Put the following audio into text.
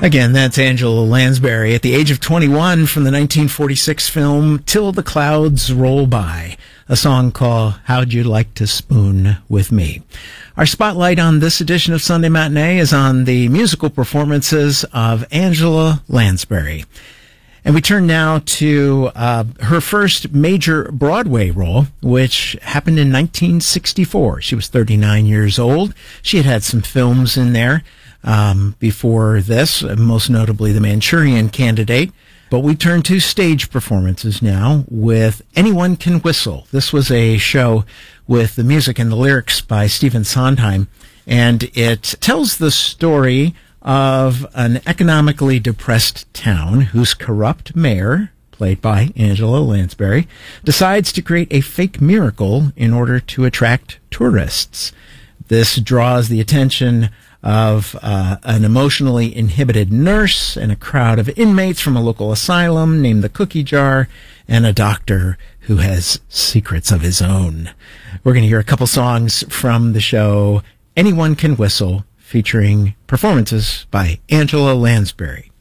Again, that's Angela Lansbury at the age of 21 from the 1946 film Till the Clouds Roll By, a song called How'd You Like to Spoon With Me? Our spotlight on this edition of Sunday Matinee is on the musical performances of Angela Lansbury. And we turn now to her first major Broadway role, which happened in 1964. She was 39 years old. She had some films in there before this, most notably The Manchurian Candidate. But we turn to stage performances now with Anyone Can Whistle. This was a show with the music and the lyrics by Stephen Sondheim, and it tells the story of an economically depressed town whose corrupt mayor, played by Angela Lansbury, decides to create a fake miracle in order to attract tourists. This draws the attention of an emotionally inhibited nurse and a crowd of inmates from a local asylum named the Cookie Jar, and a doctor who has secrets of his own. We're going to hear a couple songs from the show Anyone Can Whistle, featuring performances by Angela Lansbury.